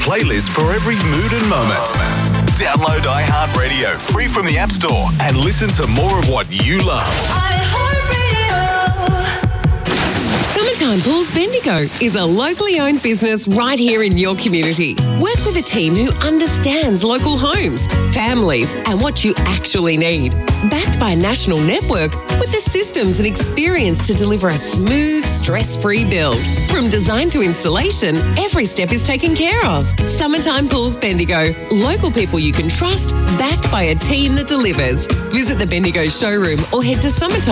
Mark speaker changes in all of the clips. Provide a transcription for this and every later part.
Speaker 1: playlist for every mood and moment. Download iHeartRadio free from the App Store and listen to more of what you love.
Speaker 2: Summertime Pools Bendigo is a locally owned business right here in your community. Work with a team who understands local homes, families, and what you actually need. Backed by a national network with the systems and experience to deliver a smooth, stress-free build. From design to installation, every step is taken care of. Summertime Pools Bendigo. Local people you can trust, backed by a team that delivers. Visit the Bendigo showroom or head to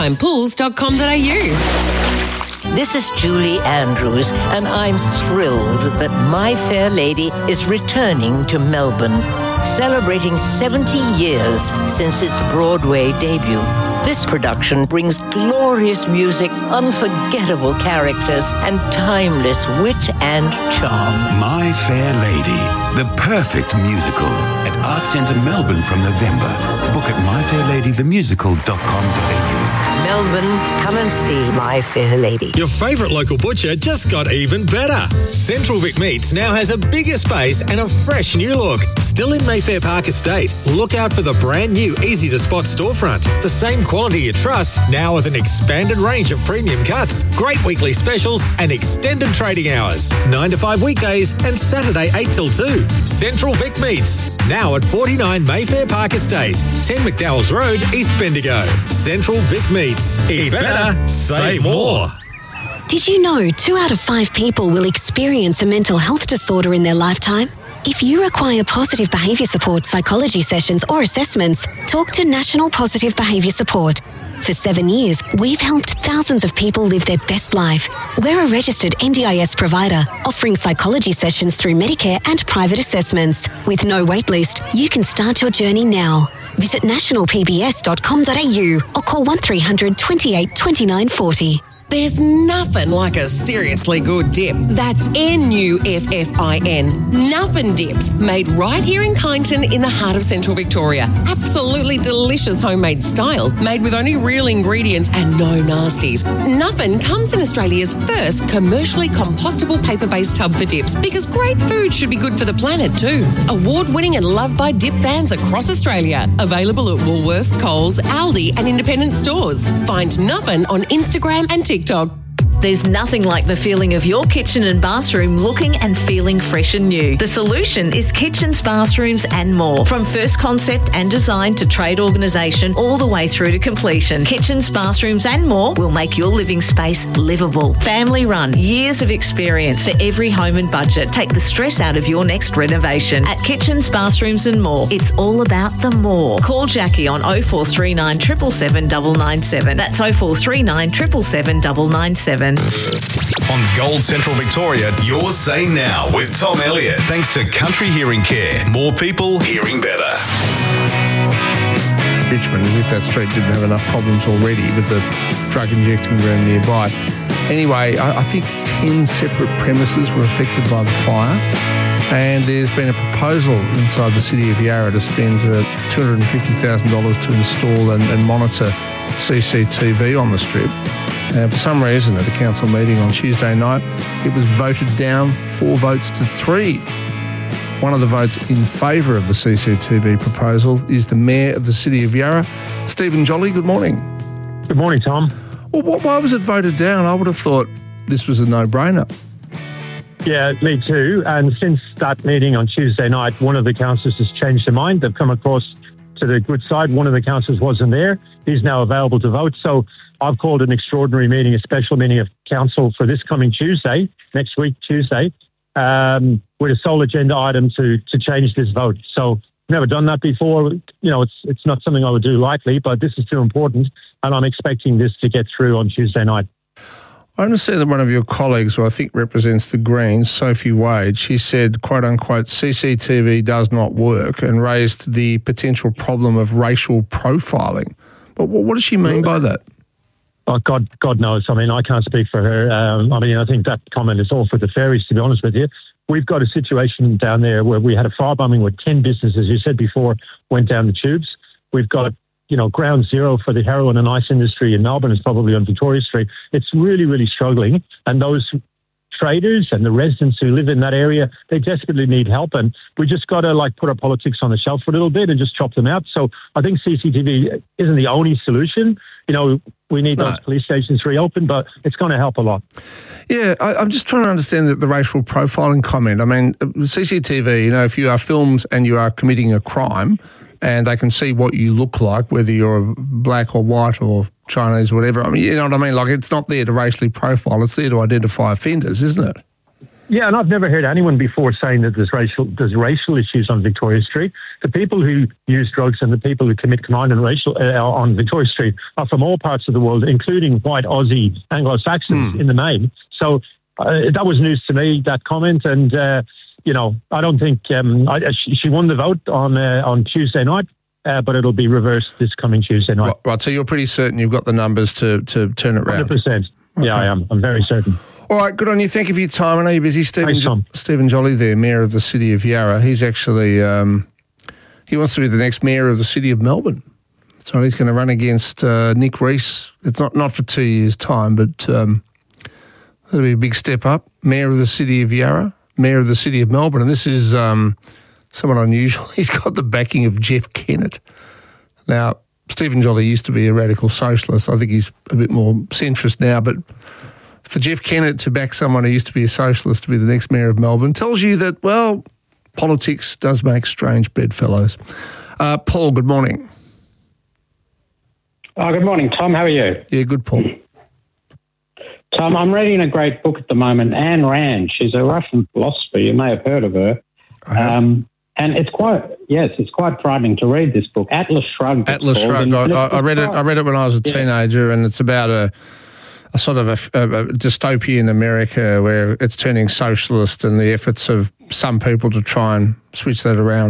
Speaker 2: summertimepools.com.au.
Speaker 3: This is Julie Andrews, and I'm thrilled that My Fair Lady is returning to Melbourne, celebrating 70 years since its Broadway debut. This production brings glorious music, unforgettable characters, and timeless wit and charm.
Speaker 4: My Fair Lady, the perfect musical at Arts Centre Melbourne from November. Book at myfairladythemusical.com.au.
Speaker 3: Melbourne, come and see My Fair Lady.
Speaker 5: Your favourite local butcher just got even better. Central Vic Meats now has a bigger space and a fresh new look. Still in Mayfair Park Estate. Look out for the brand new easy-to-spot storefront. The same quality you trust, now with an expanded range of premium cuts, great weekly specials and extended trading hours. 9 to 5 weekdays and Saturday 8 till 2. Central Vic Meats, now at 49 Mayfair Park Estate, 10 McDowell's Road, East Bendigo. Central Vic Meats. Eat better, save more.
Speaker 6: Did you know 2 out of 5 people will experience a mental health disorder in their lifetime? If you require positive behaviour support, psychology sessions or assessments, talk to National Positive Behaviour Support. For 7 years, we've helped thousands of people live their best life. We're a registered NDIS provider, offering psychology sessions through Medicare and private assessments. With no waitlist, you can start your journey now. Visit nationalpbs.com.au or call 1300 28 29 40.
Speaker 2: There's nothing like a seriously good dip. That's Nuffin. Nuffin Dips, made right here in Kyneton in the heart of Central Victoria. Absolutely delicious homemade style, made with only real ingredients and no nasties. Nuffin comes in Australia's first commercially compostable paper-based tub for dips, because great food should be good for the planet too. Award-winning and loved by dip fans across Australia. Available at Woolworths, Coles, Aldi and independent stores. Find Nuffin on Instagram and TikTok.
Speaker 7: There's nothing like the feeling of your kitchen and bathroom looking and feeling fresh and new. The solution is Kitchens, Bathrooms and More. From first concept and design to trade organisation all the way through to completion, Kitchens, Bathrooms and More will make your living space livable. Family run, years of experience for every home and budget. Take the stress out of your next renovation. At Kitchens, Bathrooms and More, it's all about the more. Call Jackie on 0439 777 997. That's 0439 777 997.
Speaker 1: On Gold Central Victoria, your say now with Tom Elliott. Thanks to Country Hearing Care. More people hearing better.
Speaker 8: Richmond, as if that street didn't have enough problems already with the drug injecting ground nearby. Anyway, I think 10 separate premises were affected by the fire, and there's been a proposal inside the City of Yarra to spend $250,000 to install and monitor CCTV on the strip. For some reason, at a council meeting on Tuesday night, it was voted down 4 votes to 3. One of the votes in favour of the CCTV proposal is the Mayor of the City of Yarra, Stephen Jolly. Good morning.
Speaker 9: Good morning, Tom.
Speaker 8: Well, why was it voted down? I would have thought this was a no-brainer.
Speaker 9: Yeah, me too. And since that meeting on Tuesday night, one of the councillors has changed their mind. They've come across to the good side. One of the councillors wasn't there. He's now available to vote. So I've called an extraordinary meeting, a special meeting of council for this coming Tuesday, next week, Tuesday, with a sole agenda item to change this vote. So never done that before. You know, it's not something I would do lightly, but this is too important, and I'm expecting this to get through on Tuesday night.
Speaker 8: I understand that one of your colleagues, who I think represents the Greens, Sophie Wade, she said, quote unquote, CCTV does not work, and raised the potential problem of racial profiling. But what does she mean by that?
Speaker 9: Oh, God knows. I mean, I can't speak for her. I think that comment is all for the fairies, to be honest with you. We've got a situation down there where we had a firebombing with 10 businesses, you said before, went down the tubes. We've got, ground zero for the heroin and ice industry in Melbourne is probably on Victoria Street. It's really, really struggling. And those traders and the residents who live in that area, they desperately need help. And we just got to put our politics on the shelf for a little bit and just chop them out. So I think CCTV isn't the only solution. We need those police stations reopened, but it's going to help a lot.
Speaker 8: Yeah, I'm just trying to understand the racial profiling comment. I mean, CCTV, if you are filmed and you are committing a crime and they can see what you look like, whether you're black or white or Chinese or whatever, I mean, you know what I mean? It's not there to racially profile, it's there to identify offenders, isn't it?
Speaker 9: Yeah, and I've never heard anyone before saying that there's racial issues on Victoria Street. The people who use drugs and the people who commit crime on Victoria Street are from all parts of the world, including white Aussie Anglo-Saxons in the main. So that was news to me, that comment, and I don't think she won the vote on Tuesday night. But it'll be reversed this coming Tuesday night.
Speaker 8: Right, so you're pretty certain you've got the numbers to turn it around?
Speaker 9: 100%. Okay. Yeah, I am. I'm very certain.
Speaker 8: All right, good on you. Thank you for your time. I know you're busy. Stephen Jolly there, Mayor of the City of Yarra. He's actually, he wants to be the next Mayor of the City of Melbourne. So he's going to run against Nick Rees. It's not for 2 years' time, but that'll be a big step up. Mayor of the City of Yarra, Mayor of the City of Melbourne. And this is somewhat unusual. He's got the backing of Jeff Kennett. Now, Stephen Jolly used to be a radical socialist. I think he's a bit more centrist now, but for Jeff Kennett to back someone who used to be a socialist to be the next Mayor of Melbourne tells you that, well, politics does make strange bedfellows. Paul, good morning.
Speaker 10: Oh, good morning, Tom. How are you?
Speaker 8: Yeah, good, Paul.
Speaker 10: Tom, I'm reading a great book at the moment, Ayn Rand. She's a Russian philosopher. You may have heard of her.
Speaker 8: I have.
Speaker 10: And it's quite frightening to read this book. Atlas Shrugged.
Speaker 8: Atlas Shrugged. I read it when I was a teenager, and it's about a sort of a dystopia in America where it's turning socialist and the efforts of some people to try and switch that around.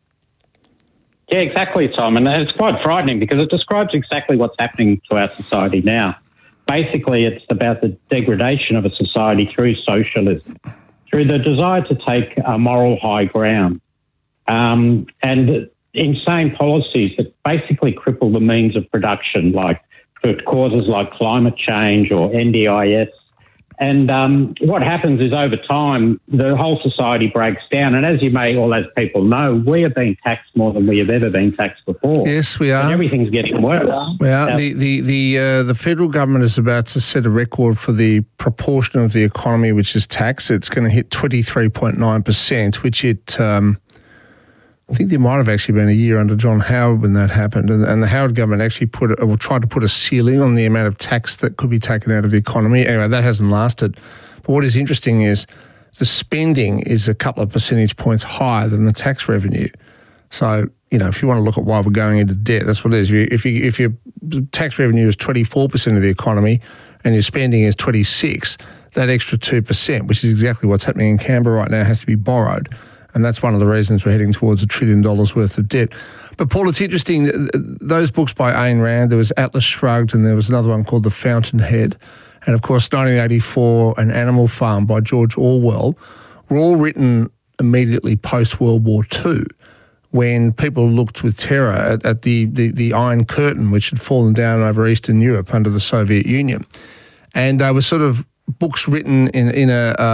Speaker 10: Yeah, exactly, Tom. And it's quite frightening because it describes exactly what's happening to our society now. Basically, it's about the degradation of a society through socialism, through the desire to take a moral high ground, and insane policies that basically cripple the means of production, like for causes like climate change or NDIS. And what happens is over time, the whole society breaks down. And as you may, or as people know, we are being taxed more than we have ever been taxed before.
Speaker 8: Yes, we are.
Speaker 10: And everything's getting worse.
Speaker 8: Well, the federal government is about to set a record for the proportion of the economy which is taxed. It's going to hit 23.9%, which I think there might have actually been a year under John Howard when that happened, and the Howard government actually tried to put a ceiling on the amount of tax that could be taken out of the economy. Anyway, that hasn't lasted. But what is interesting is the spending is a couple of percentage points higher than the tax revenue. So, if you want to look at why we're going into debt, that's what it is. If your tax revenue is 24% of the economy and your spending is 26%, that extra 2%, which is exactly what's happening in Canberra right now, has to be borrowed. And that's one of the reasons we're heading towards $1 trillion worth of debt. But, Paul, it's interesting, those books by Ayn Rand, there was Atlas Shrugged and there was another one called The Fountainhead. And, of course, 1984, An Animal Farm by George Orwell, were all written immediately post-World War II, when people looked with terror at the Iron Curtain, which had fallen down over Eastern Europe under the Soviet Union. And they were sort of books written in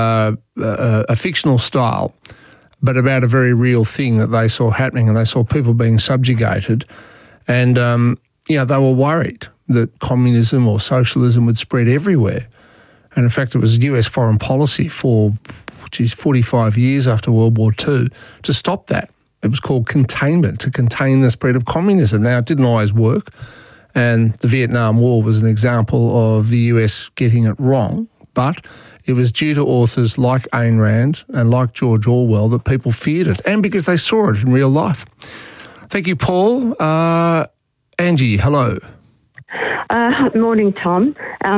Speaker 8: a fictional style, but about a very real thing that they saw happening, and they saw people being subjugated. And, they were worried that communism or socialism would spread everywhere. And in fact, it was US foreign policy for, 45 years after World War II to stop that. It was called containment, to contain the spread of communism. Now, it didn't always work, and the Vietnam War was an example of the US getting it wrong, but it was due to authors like Ayn Rand and like George Orwell that people feared it, and because they saw it in real life. Thank you, Paul. Angie, hello.
Speaker 11: Morning, Tom.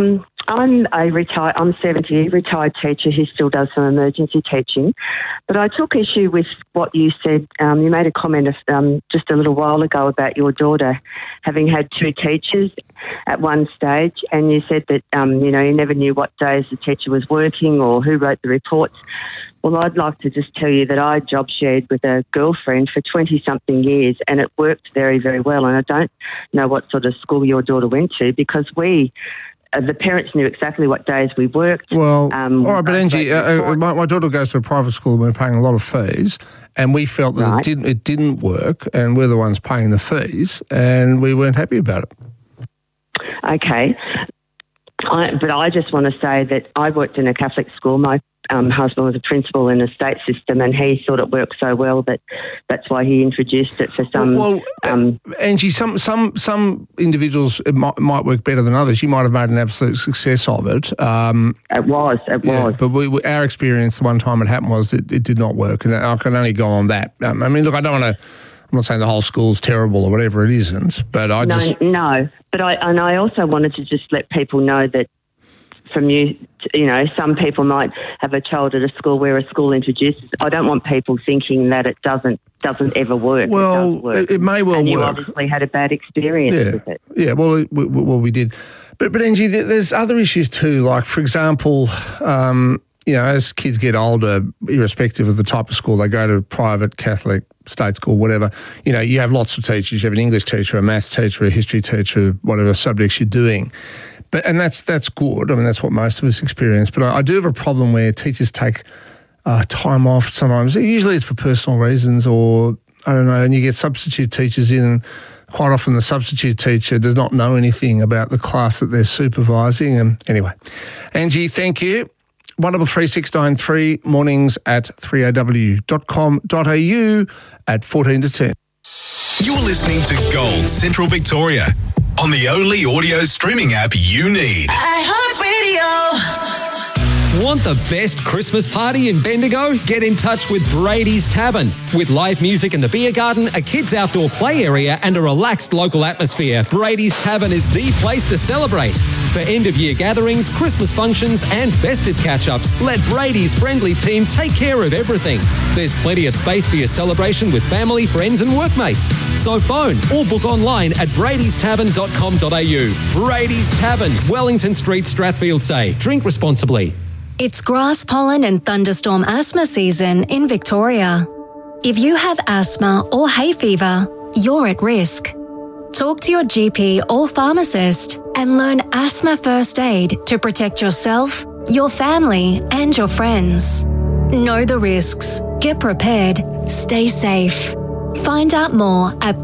Speaker 11: I'm 70, retired teacher who still does some emergency teaching. But I took issue with what you said. You made a comment just a little while ago about your daughter having had two teachers at one stage, and you said that, you never knew what days the teacher was working or who wrote the reports. Well, I'd like to just tell you that I job shared with a girlfriend for 20-something years, and it worked very, very well. And I don't know what sort of school your daughter went to, because we the parents knew exactly what days we worked.
Speaker 8: Well, all right, but Angie, my daughter goes to a private school and we're paying a lot of fees, and we felt that it didn't work, and we're the ones paying the fees, and we weren't happy about it.
Speaker 11: Okay. But I just want to say that I worked in a Catholic school. My husband was a principal in a state system, and he thought it worked so well that that's why he introduced it for some.
Speaker 8: Angie, some individuals it might work better than others. You might have made an absolute success of it.
Speaker 11: It was.
Speaker 8: But our experience the one time it happened was it did not work, and I can only go on that. I mean, look, I don't want to. I'm not saying the whole school's terrible or whatever it isn't, but
Speaker 11: No. But I also wanted to just let people know that from you know, some people might have a child at a school where a school introduces. I don't want people thinking that it doesn't ever work.
Speaker 8: Well, it may well
Speaker 11: and
Speaker 8: work.
Speaker 11: You obviously had a bad experience with it.
Speaker 8: Yeah, well, we did. But Angie, there's other issues too. Like, for example, you know, as kids get older, irrespective of the type of school they go to, private, Catholic, state school, whatever, you know, you have lots of teachers. You have an English teacher, a maths teacher, a history teacher, whatever subjects you're doing. And that's good. I mean, that's what most of us experience. But I do have a problem where teachers take time off sometimes. Usually it's for personal reasons or, I don't know, and you get substitute teachers in, and quite often the substitute teacher does not know anything about the class that they're supervising. And anyway, Angie, thank you. 133693 mornings at 3aw.com.au at 14 to 10.
Speaker 1: You're listening to Gold Central Victoria on the only audio streaming app you need.
Speaker 12: iHeartRadio. Want the best Christmas party in Bendigo? Get in touch with Brady's Tavern. With live music in the beer garden, a kids' outdoor play area and a relaxed local atmosphere, Brady's Tavern is the place to celebrate. For end-of-year gatherings, Christmas functions and festive catch-ups, let Brady's friendly team take care of everything. There's plenty of space for your celebration with family, friends and workmates. So phone or book online at bradystavern.com.au. Brady's Tavern, Wellington Street, Strathfield Say. Drink responsibly.
Speaker 6: It's grass pollen and thunderstorm asthma season in Victoria. If you have asthma or hay fever, you're at risk. Talk to your GP or pharmacist and learn asthma first aid to protect yourself, your family, and your friends. Know the risks, get prepared, stay safe. Find out more at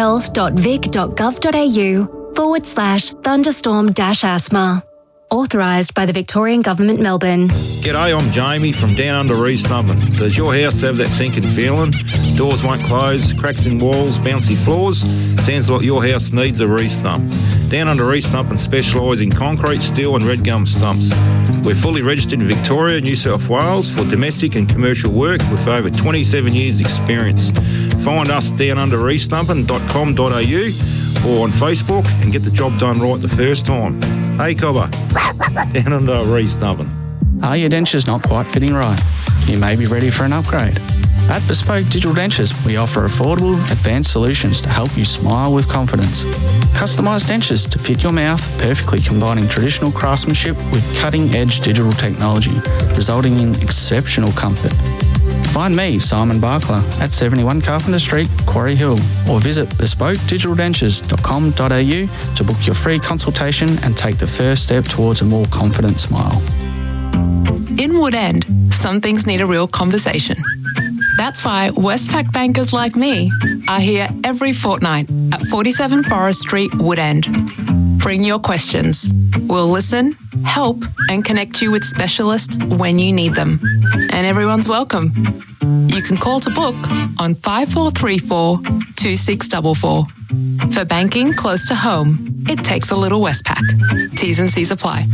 Speaker 6: betterhealth.vic.gov.au/thunderstorm-asthma. Authorised by the Victorian Government, Melbourne.
Speaker 13: G'day, I'm Jamie from Down Under Re-Snubbing. Does your house have that sinking feeling? Doors won't close, cracks in walls, bouncy floors? Sounds like your house needs a re-snub. Down Under Re-Snubbing specialise in concrete, steel and red gum stumps. We're fully registered in Victoria, New South Wales for domestic and commercial work with over 27 years experience. Find us downunderresnubbing.com.au or on Facebook and get the job done right the first time. Hey, Cobber. Down Under Re-Snubbing.
Speaker 14: Are your dentures not quite fitting right? You may be ready for an upgrade. At Bespoke Digital Dentures, we offer affordable, advanced solutions to help you smile with confidence. Customised dentures to fit your mouth, perfectly combining traditional craftsmanship with cutting-edge digital technology, resulting in exceptional comfort. Find me, Simon Barkler, at 71 Carpenter Street, Quarry Hill, or visit bespokedigitaldentures.com.au to book your free consultation and take the first step towards a more confident smile.
Speaker 15: In Woodend, some things need a real conversation. That's why Westpac bankers like me are here every fortnight at 47 Forest Street, Woodend. Bring your questions. We'll listen, help, and connect you with specialists when you need them. And everyone's welcome. You can call to book on 5434 2644. For banking close to home, it takes a little Westpac. T's and C's apply.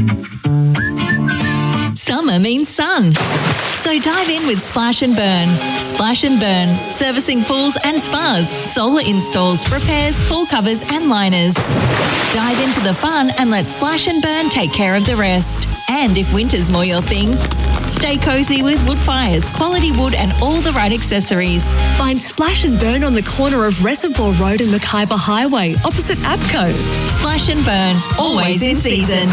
Speaker 7: Summer means sun. So dive in with Splash and Burn. Splash and Burn, servicing pools and spas, solar installs, repairs, pool covers and liners. Dive into the fun and let Splash and Burn take care of the rest. And if winter's more your thing, stay cozy with wood fires, quality wood and all the right accessories.
Speaker 16: Find Splash and Burn on the corner of Reservoir Road and Mackayba Highway, opposite APCO.
Speaker 7: Splash and Burn, always in season.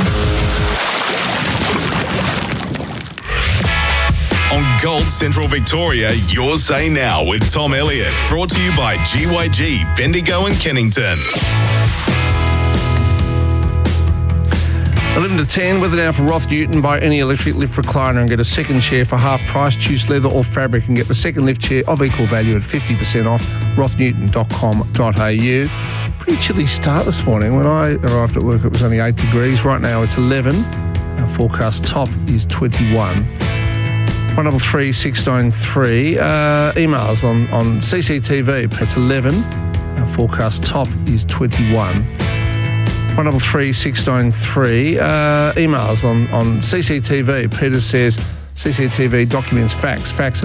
Speaker 1: On Gold Central Victoria, Your Say Now with Tom Elliott. Brought to you by GYG, Bendigo and Kennington.
Speaker 8: 11 to 10, weather now for Roth Newton. Buy any electric lift recliner and get a second chair for half price. Choose leather or fabric and get the second lift chair of equal value at 50% off. roothnewton.com.au. Pretty chilly start this morning. When I arrived at work, it was only 8 degrees. Right now, it's 11. Our forecast top is 21. 133 693. Emails on CCTV. It's 11. Our forecast top is 21. 133 693. Emails on CCTV. Peter says CCTV documents facts. Facts